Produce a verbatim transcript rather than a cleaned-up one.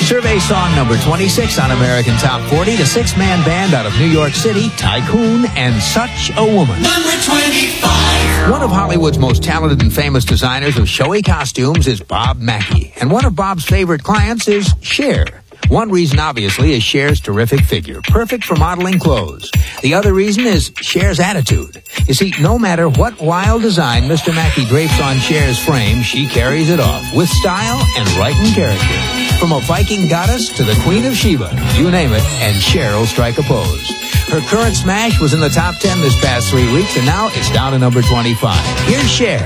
Survey song number twenty-six on American Top forty, the six-man band out of New York City, Tycoon and Such a Woman. Number twenty-five. One of Hollywood's most talented and famous designers of showy costumes is Bob Mackie, and one of Bob's favorite clients is Cher. One reason, obviously, is Cher's terrific figure, perfect for modeling clothes. The other reason is Cher's attitude. You see, no matter what wild design Mister Mackie drapes on Cher's frame, she carries it off with style and right in character. From a Viking goddess to the Queen of Sheba, you name it, and Cher will strike a pose. Her current smash was in the top ten this past three weeks, and now it's down to number twenty-five. Here's Cher